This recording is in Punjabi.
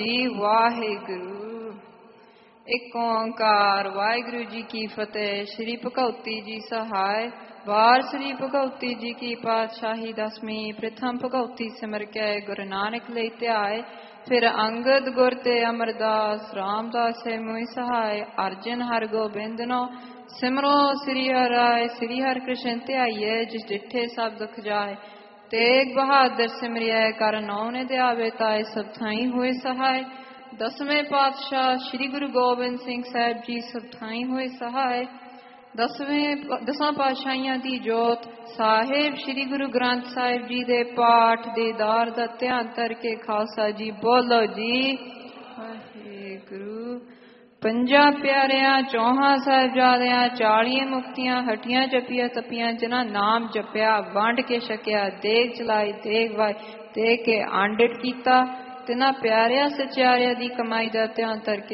ਜੀ ਵਾਹਿਗੁਰੂ। ਇੱਕ ਓਂਕਾਰ ਵਾਹਿਗੁਰੂ ਜੀ ਕੀ ਫਤਿਹ। ਸ਼੍ਰੀ ਭਗਉਤੀ ਜੀ ਸਹਾਇ। ਵਾਰ ਸ਼੍ਰੀ ਭਗਉਤੀ ਜੀ ਕੀ ਪਾਤਸ਼ਾਹੀ ਦਸਵੀਂ। ਪ੍ਰਥਮ ਭਗਉਤੀ ਸਿਮਰ ਕੇ ਗੁਰੂ ਨਾਨਕ ਲਈ ਧਿਆਏ। ਫਿਰ ਅੰਗਦ ਗੁਰ ਤੇ ਅਮਰਦਾਸ ਰਾਮਦਾਸ ਮੋਹਿ ਸਹਾਇ। ਅਰਜਨ ਹਰਿ ਗੋਬਿੰਦਨੋ ਸਿਮਰੋ ਸ੍ਰੀ ਹਰਿ ਰਾਇ। ਸ੍ਰੀ ਹਰਿ ਕ੍ਰਿਸ਼ਨ ਧਿਆਈਏ ਜਿਸ ਡਿਠੇ ਸਭ ਦੁਖ ਜਾਏ। ਤੇਗ ਬਹਾਦਰ ਸਿਮਰਿਐ ਕਰ ਨੌ ਨਿਧ ਆਵੇ ਤਾਏ। ਸਭ ਥਾਈ ਹੋਏ ਸਹਾਇ। ਦਸਵੇਂ ਪਾਤਸ਼ਾਹ ਸ੍ਰੀ ਗੁਰੂ ਗੋਬਿੰਦ ਸਿੰਘ ਸਾਹਿਬ ਜੀ ਸਭ ਥਾਈ ਹੋਏ ਸਹਾਇ। ਦਸਾਂ ਪਾਤਸ਼ਾਹੀਆਂ ਦੀ ਜੋਤ ਸਾਹਿਬ ਸ੍ਰੀ ਗੁਰੂ ਗ੍ਰੰਥ ਸਾਹਿਬ ਜੀ ਦੇ ਪਾਠ ਦੀਦਾਰ ਦਾ ਧਿਆਨ ਧਰ ਕੇ ਖਾਲਸਾ ਜੀ ਬੋਲੋ ਜੀ ਵਾਹਿਗੁਰੂ। ਪੰਜਾਂ ਪਿਆਰਿਆਂ ਚੌਹਾਂ ਸਾਹਿਬਜ਼ਾਦਿਆਂ 40 ਮੁਕਤੀਆਂ ਹਟੀਆਂ ਜਪੀਆਂ ਤਪੀਆਂ ਜਿਨ੍ਹਾਂ ਨਾਮ ਜਪਿਆ ਵੰਡ ਕੇ ਛਕਿਆ ਦੇਗ ਚਲਾਈ ਦੇਗ ਵਾਈ ਦੇ ਕੇ ਆਂਡਿਤ ਕੀਤਾ। ਤਿੰਨਾਂ ਪਿਆਰਿਆਂ ਸਚਿਆਰਿਆਂ ਦੀ ਕਮਾਈ ਦਾ ਧਿਆਨ ਧਰ ਕੇ